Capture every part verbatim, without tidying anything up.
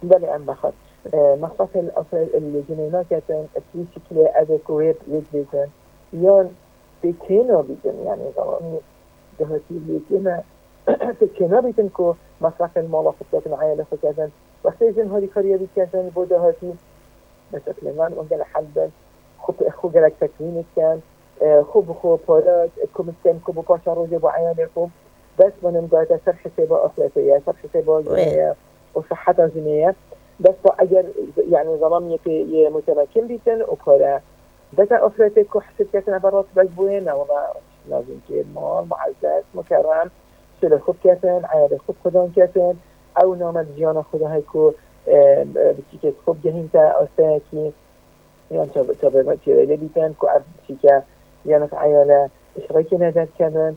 بله ام بخواد مصرف الأفراد الجنينات كتن في شكل أذكويت يجبتن يان بكينا بيتن يعني زماني دهتي بيتنا بكينا بيتن كو مصرف المال خطتن عيال خطتن وقتی جن هایی کاری بیشتر بوده هاتی بشکل من اونجا حلبن خوب خوب جلک تکوین کن خوب خوب پارات کمیسیم خوب پاشا روزی با عیال خوب بس من قاعد سر حسابه أخلاقية سر حسابه جنائية وصحة جنائية بس اگر يعني ظلام يكي متمكن بيتن وكلا دكا أخلاقية كحسب كتنا برات بجبوين وما لازم كي المال معزز مكرم شل خوب كتن عيال خوب خدان كتن او نامد جیان خدا هایکو بچی که خوب جهین تا آسته کی یان تا به تیره بیتن که بچی که یانت عیاله اشغاکی نجد کردن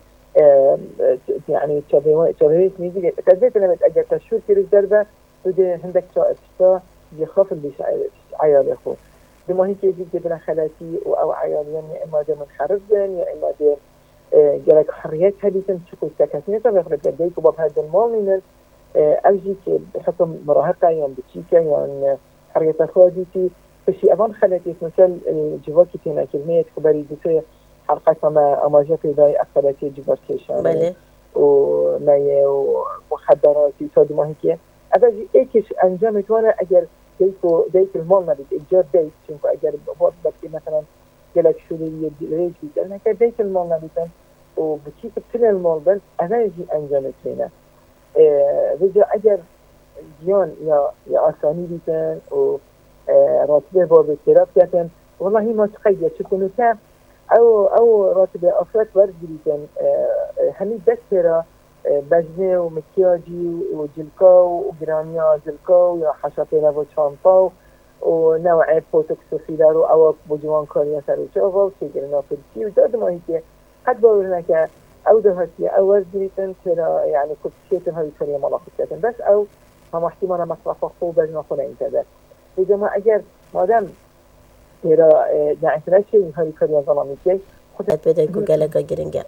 يعني تشابه تشابه ميزي كذلك لما تأجر تشوف كيرز دربة بده عندك شاء يخاف اللي عيال يخو بما هيك يجي جبنا خلاتي أو عيال يعني إما ده منحرف يا إما ده جالك حريات هديتن تشوفوا سكتين طبعا خلت جايكوا باب هذا المال من أوجي بحكم مراهقة يوم بتشيكا يعني حرية أخواتي فشي أبان خلاتي مثل الجواكي تينا كلمة كبري بتوع حلقة ما أماجة في ذي أكثرتي جبرتيشان بله وماية ومخدرات وصاد ما هيك أبغى إيش أنجمت وأنا أجر ديكو ديك المال نبيت إيجار ديك شنكو أجر بوضع بكتي مثلا جلك شو اللي يريج بيت أنا كديك المال نبيتن وبتشيك بكل المال بس أنا يجي أنجمت فينا رجع أجر جيان يا يا أساني بيتن و راتبه باب الكراب كاتن والله ما تخيل شو كنوا كام او او راتب افراد ورد بيتن همین دسترا بجنه و مکیاجی و جلکا و گرانیا جلکا و یا حشاپینا و چانپا و نوع پوتوکسوفی دارو او بجوان کاریا سروچه و چگرنا فلسی و داد ماهی که قد باورنا که او ده هاتی او ورد بيتن ترا يعني كبشيتن هاي كاريا ملاحظتن بس او هم احتمالا مصرف خوب بجنا خونه انتدر إذا ما أجر مادام ترى نعترف شيء هاي كاريا ظلامي كي خد بدأ كوجلك جرينجا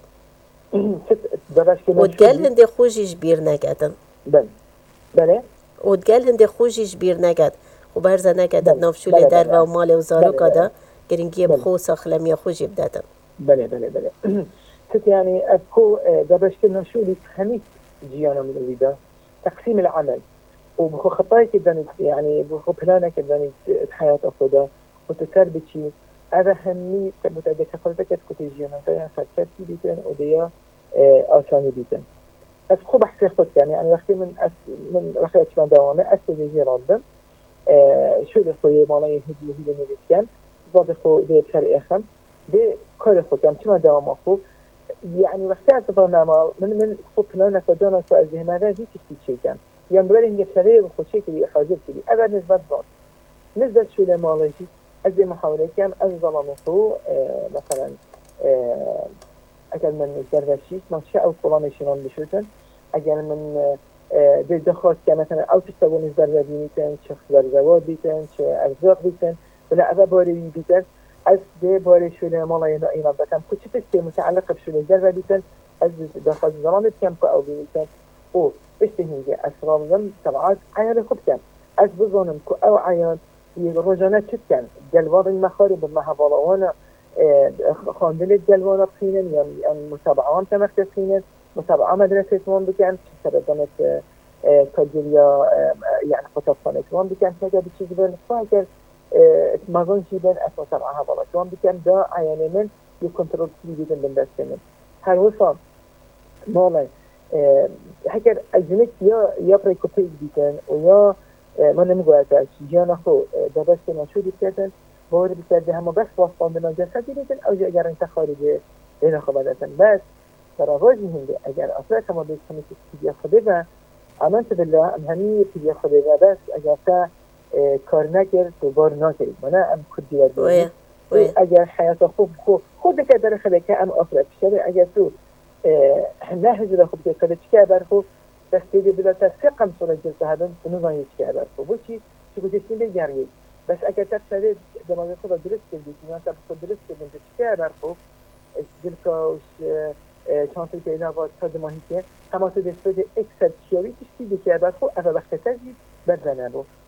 دراش كنا وتقال هندي خوجي جبير نقدن بله بله وتقال هندي خوجي جبير نقد وبرزا نقد نافشولي دروا ومالي وزارو كذا جرينجي بخوص خلم يا خوجي بداتن بله بله بله ست يعني أكو دراش كنا شو اللي خميس جيانا من الودا تقسيم العمل وبخو خطاي كده يعني بخو بلانك كده حياة أفضل وتسرب شيء هذا همي متعدد خلطك كتجيانا فيها فكرتي بيتن وديا آسانی بیتن از خوب احساس خود کنی یعنی وقتی من از من وقتی اتفاق دوامه از تجهیزی راندم شو دخوی مالای هدیه هیله نویسکن زاد خو ده بسر اخم ده کار خود کنم چما دوام خوب يعني وقتی از برنامه من من خوب پلانه کجانا که از ذهنه را هیچ چیزی کن یا دوباره اینجا سریع و خوشی کلی حاضر کلی اول نسبت داد نسبت شو مالایشی از محاوله کن از ظلام خو مثلا اگر من دروشیش من چه او فلانشون بشوتن اگر من دخواست که مثلا او تستوون زرد بیتن چه زرزواد بیتن چه ارزاق بیتن ولا اذا باری بیتن از ده باری شده مالای اینا بکم کچه تسته متعلق بشده زرد بیتن از دخواست زمان بکم که او بیتن او بشته هنگه اسرار زم طبعات عیال خود کن از بزنم که او عیال رجانه چید کن جلوان المخارب المهبالوانا خاندل الجلوانة بخينن يعني متابعان تمخت بخينن متابعة مدرسة وان بكن سبزانت تجريا يعني خطفانت وان بكن كذا بشيء بين فاكر مازن شيء بين أسماء متابعة هذا وان بكن دا عيان من يكنترول كل جدا بالدستمن هل وصل ماله هكذا الجنك يا يا بريكوبيز بيتن ويا ما نمقول هذا جانا خو دبست ما شو بيتن بورد بسرده هم بس واسطان بنا جسدی لیکن اوج اگر انت خارجه این خبرتن بس تراوجی هنده اگر اصلا کما بیش همی تیجی خوده و امانت بالله ام همی تیجی خوده و بس اگر تا کار نکرد دوبار نکرد منه ام کدی و دوی اگر حیات خوب خوب خود که در خده که ام افراد شده اگر تو نه هجر خوب که خده چکه بر خوب دستی بلا تسقم صورت جلسه هدن نظایی چکه بر خوب بوچی چی بودشتی بگرگید بس اگر تفسد دماغ خود درست کردی که مثلا خود درست کردن چه برخو دلکاش چانسی که اینا واسه دماغی که همه تو دست بده اکثر چیاری تشتی که برخو اول وقت تجی بدنه بو